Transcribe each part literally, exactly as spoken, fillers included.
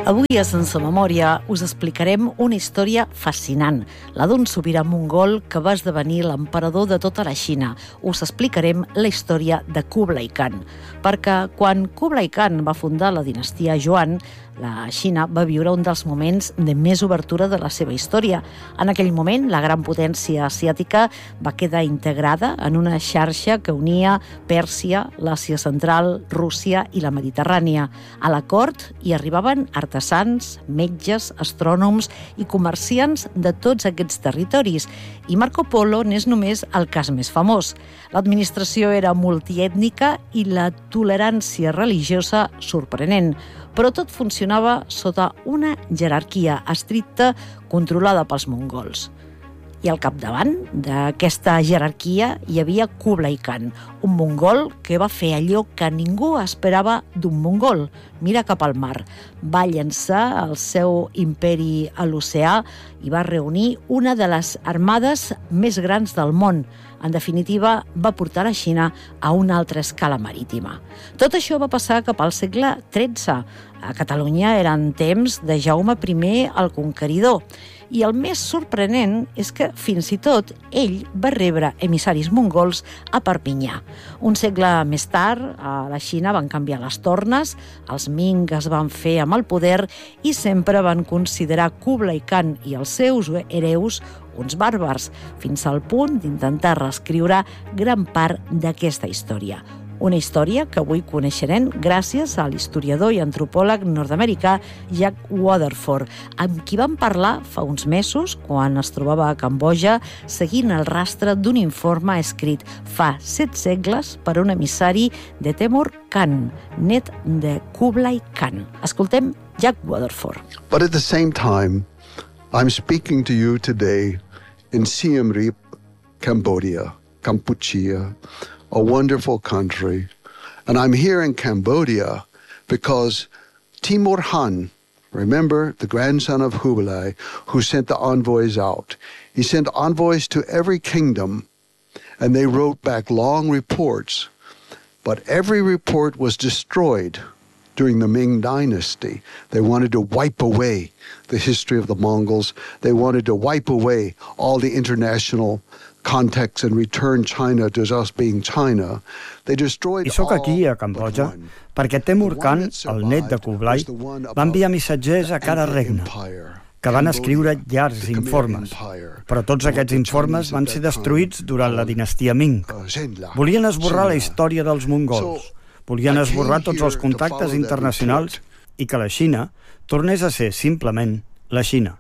Avui a Sense Memòria us explicarem una història fascinant, la d'un sobirà mongol que va esdevenir l'emperador de tota la Xina. Us explicarem la història de Kublai Khan, perquè quan Kublai Khan va fundar la dinastia Yuan, la Xina va viure un dels moments de més obertura de la seva història. En aquell moment, la gran potència asiàtica va quedar integrada en una xarxa que unia Pèrsia, l'Àsia Central, Rússia i la Mediterrània. A la cort hi arribaven artesans, metges, astrònoms i comerciants de tots aquests territoris. I Marco Polo n'és només el cas més famós. L'administració era multiètnica i la tolerància religiosa sorprenent, però tot funcionava sota una jerarquia estricta controlada pels mongols. I al capdavant d'aquesta jerarquia hi havia Kublai Khan, un mongol que va fer allò que ningú esperava d'un mongol. Mira cap al mar. Va llançar el seu imperi a l'oceà i va reunir una de les armades més grans del món. En definitiva, va portar la Xina a una altra escala marítima. Tot això va passar cap al segle tretze. A Catalunya eren temps de Jaume primer el Conqueridor. I el més sorprenent és que, fins i tot, ell va rebre emissaris mongols a Perpinyà. Un segle més tard, a la Xina van canviar les tornes, els Ming es van fer amb el poder i sempre van considerar Kublai Khan i els seus hereus uns bàrbars, fins al punt d'intentar reescriure gran part d'aquesta història. Una història que avui coneixerem gràcies a l'historiador i antropòleg nord-americà Jack Waterford, amb qui vam parlar fa uns mesos quan es trobava a Cambodja seguint el rastre d'un informe escrit fa set segles per un emissari de Temur Khan, net de Kublai Khan. Escoltem Jack Waterford. But at the same time, I'm speaking to you today in Siem Reap, Cambodia, Kampuchea, a wonderful country. And I'm here in Cambodia because Timur Han, remember the grandson of Kublai, who sent the envoys out, he sent envoys to every kingdom, and they wrote back long reports, but every report was destroyed during the Ming Dynasty. They wanted to wipe away the history of the Mongols. They wanted to wipe away all the international context and return China to just being China. They destroyed. I sóc aquí, a Cambodja, perquè Temur Khan, el net de Kublai, va enviar missatgers a cada regne, que van escriure llargs informes. Però tots aquests informes van ser destruïts durant la dinastia Ming. Volien esborrar la història dels mongols. Volien esborrar tots els contactes internacionals i que la Xina tornés a ser simplement la Xina.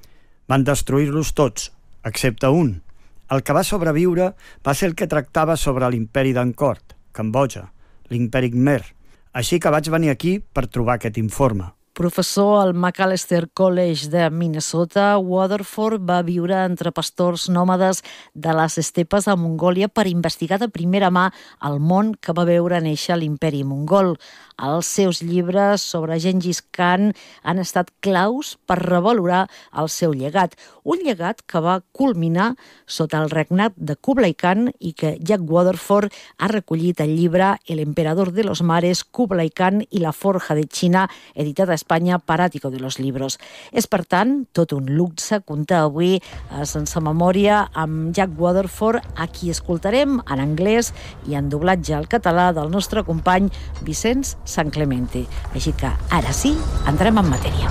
Van destruir-los tots, excepte un. El que va sobreviure va ser el que tractava sobre l'imperi d'Angkor, Cambodja, l'imperi Khmer. Així que vaig venir aquí per trobar aquest informe. Professor al Macalester College de Minnesota, Waterford va viure entre pastors nòmades de les estepes a Mongòlia per investigar de primera mà el món que va veure néixer l'imperi mongol. Els seus llibres sobre Gengis Khan han estat claus per revalorar el seu llegat. Un llegat que va culminar sota el regnat de Kublai Khan i que Jack Waterford ha recollit al llibre El emperador de los mares, Kublai Khan i la forja de Xina, editat a Espanya per Àtico de los Libros. És, per tant, tot un luxe comptar avui a Sense Memòria amb Jack Waterford, a qui escoltarem en anglès i en doblatge al català del nostre company Vicenç San Clemente. Així que, ara sí, entrem en matèria.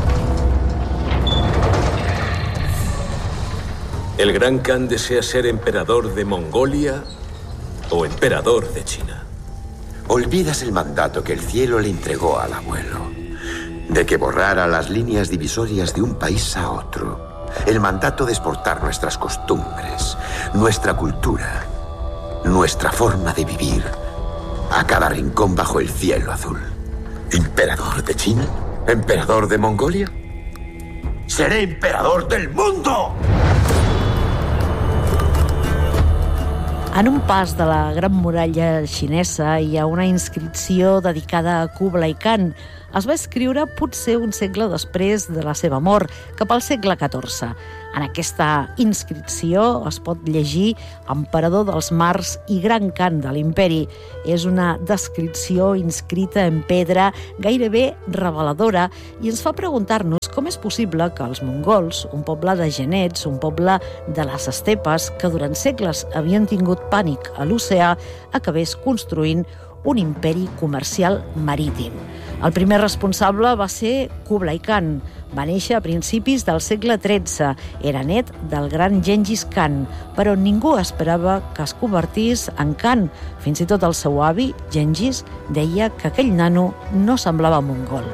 ¿El gran Khan desea ser emperador de Mongolia o emperador de China? Olvidas el mandato que el cielo le entregó al abuelo, de que borrara las líneas divisorias de un país a otro. El mandato de exportar nuestras costumbres, nuestra cultura, nuestra forma de vivir a cada rincón bajo el cielo azul. ¿Emperador de China? ¿Emperador de Mongolia? ¡Seré emperador del mundo! En un pas de la Gran Muralla xinesa hi ha una inscripció dedicada a Kublai Khan. Es va escriure potser un segle després de la seva mort, cap al segle catorze. En aquesta inscripció es pot llegir Emperador dels Mars i Gran Khan de l'imperi. És una descripció inscrita en pedra gairebé reveladora i ens fa preguntar-nos com és possible que els mongols, un poble de genets, un poble de les estepes, que durant segles havien tingut pànic a l'oceà, acabés construint un imperi comercial marítim. El primer responsable va ser Kublai Khan. Va néixer a principis del segle tretze. Era net del gran Gengis Khan, però ningú esperava que es convertís en Khan. Fins i tot el seu avi, Gengis, deia que aquell nano no semblava mongol.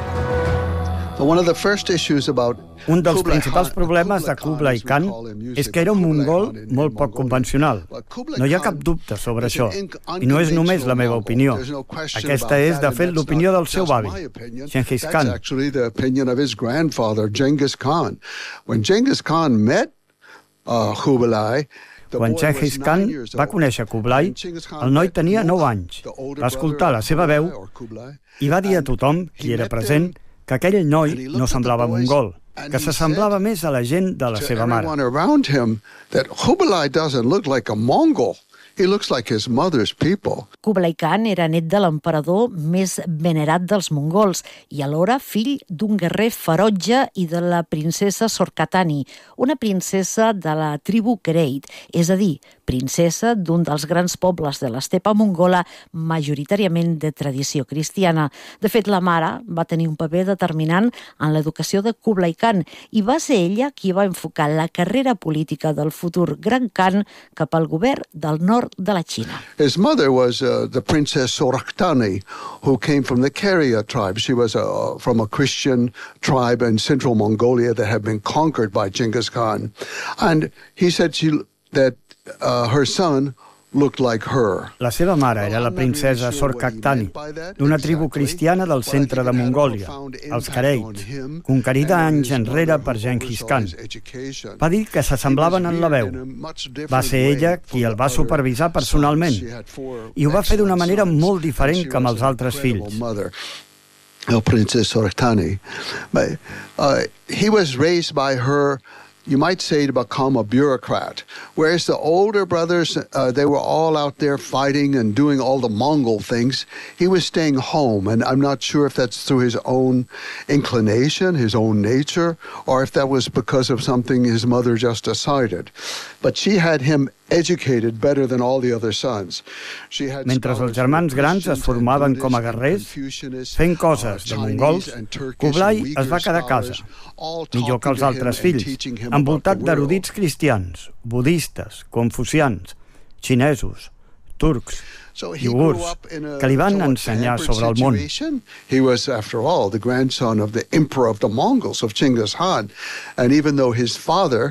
Un dels principals problemes de Kublai Khan és que era un mongol molt poc convencional. No hi ha cap dubte sobre això, i no és només la meva opinió. Aquesta és, de fet, l'opinió del seu avi, Gengis Khan. Quan Gengis Khan va conèixer Kublai, el noi tenia nou anys. Va escoltar la seva veu i va dir a tothom qui era present que aquell noi no semblava mongol, que s'assemblava més a la gent de la seva mare. Kublai Khan era net de l'emperador més venerat dels mongols i alhora fill d'un guerrer ferotge i de la princesa Sorkatani, una princesa de la tribu Kereit, és a dir, princesa d'un dels grans pobles de l'estepa mongola majoritàriament de tradició cristiana. De fet, la mare va tenir un paper determinant en l'educació de Kublai Khan i va ser ella qui va enfocar la carrera política del futur Gran Khan cap al govern del nord de la Xina. His mother was uh, the princess Sorkatani, who came from the Keria tribe. She was uh, from a Christian tribe in central Mongolia that had been conquered by Genghis Khan. And he said she, that uh, her son looked like her. La seva mare era la princesa Sorkatani, d'una tribu cristiana del centre de Mongòlia, els Kereits, conquerida anys enrere per Gengis Khan. Va dir que s'assemblaven en la veu. Va ser ella qui el va supervisar personalment i ho va fer d'una manera molt diferent que amb els altres fills. El princess Sorkatani. Uh, he was raised by her, you might say, to become a bureaucrat. Whereas the older brothers, uh, they were all out there fighting and doing all the Mongol things. He was staying home, and I'm not sure if that's through his own inclination, his own nature, or if that was because of something his mother just decided. But she had him educated better than all the other sons. Mentre els germans grans es formaven com a guerrers, fent coses de mongols, Kublai es va quedar a casa, millor que els altres fills, envoltat d'erudits cristians, budistes, confucians, xinesos, turcs, iogurs, que li van ensenyar sobre el món. He was, after all, the grandson of the emperor of the Mongols, of Genghis Khan. And even though his father,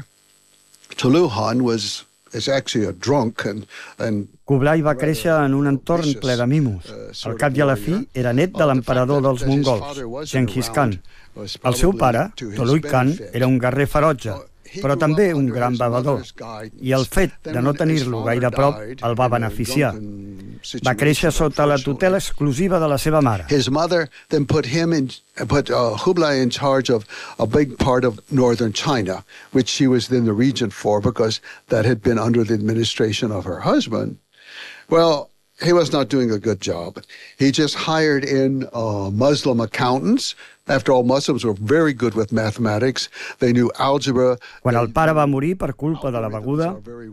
Tulu Khan, was is actually a drunk and, and Kublai va créixer en un entorn ple de mimos. Al cap i a la fi, era net de l'emperador dels mongols, Gengis Khan. El seu pare, Tolui Khan, era un guerrer ferotge, però també un gran bevedor, i el fet de no tenir-lo gaire a prop el va beneficiar. Va créixer sota la tutela exclusiva de la seva mare. His mother then put him in, put uh, Kublai in charge of a big part of northern China, which she was then the regent for because that had been under the administration of her husband. Well, he was not doing a good job. He just hired in uh, Muslim accountants. After all, Muslims were very good with mathematics. They knew algebra. Quan el pare va morir per culpa de la beguda,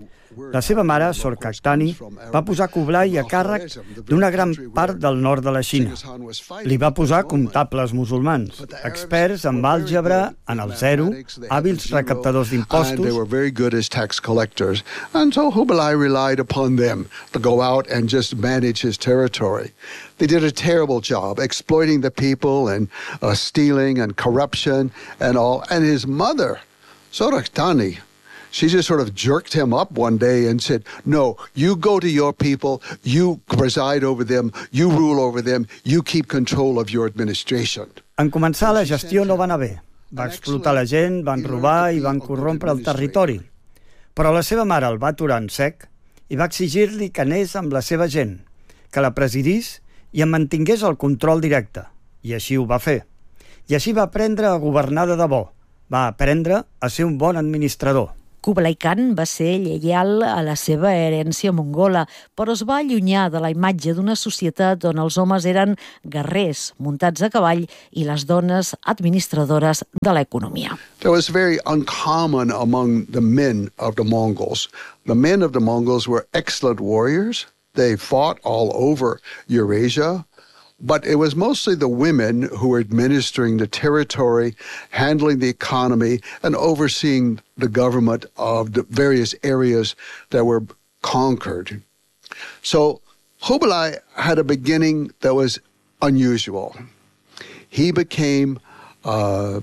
la seva mare, Sorkatani, va posar Kublai a càrrec d'una gran part del nord de la Xina. Li va posar comptables musulmans, experts en àlgebra, en el zero, hàbils recaptadors d'impostos. And they were very good as tax collectors. And so Kublai relied upon them to go out and just manage his territory. They did a terrible job exploiting the people and uh, stealing and corruption and all. And his mother, Sorkatani, she just sort of jerked him up one day and said, no, you go to your people, you preside over them, you rule over them, you keep control of your administration. En començar, la gestió no va anar bé. Va explotar la gent, van robar i van corrompre el territori. Però la seva mare el va aturar en sec i va exigir-li que anés amb la seva gent, que la presidís i en mantingués el control directe. I així ho va fer. I així va aprendre a governar de debò. Va aprendre a ser un bon administrador. Kublai Khan va ser lleial a la seva herència mongola, però es va allunyar de la imatge d'una societat on els homes eren guerrers, muntats a cavall, i les dones administradores de l'economia. That was very uncommon among the men of the Mongols. The men of the Mongols were excellent warriors. They fought all over Eurasia. But it was mostly the women who were administering the territory, handling the economy, and overseeing the government of the various areas that were conquered. So Kublai had a beginning that was unusual. He became a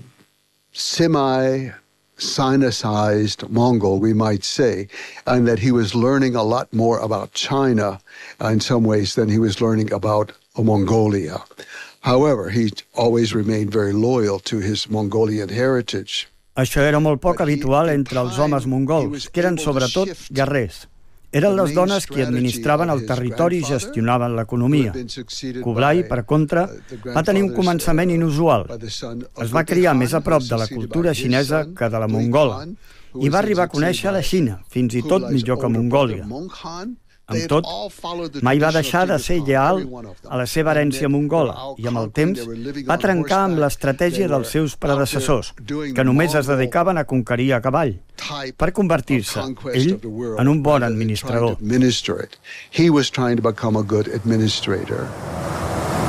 semi-Sinicized Mongol, we might say, and that he was learning a lot more about China in some ways than he was learning about Mongolia. However, he always remained very loyal to his Mongolian heritage. Això era molt poc habitual entre els homes mongols, que eren sobretot guerrers. Eren les dones qui administraven el territori i gestionaven l'economia. Kublai, per contra, va tenir un començament inusual. Es va criar més a prop de la cultura xinesa que de la mongola i va arribar a conèixer la Xina, fins i tot millor que Mongòlia. Amb tot, mai va deixar de ser lleal a la seva herència mongola i, amb el temps, va trencar amb l'estratègia dels seus predecessors, que només es dedicaven a conquerir a cavall, per convertir-se, ell, en un bon administrador. He was trying to become a good administrator.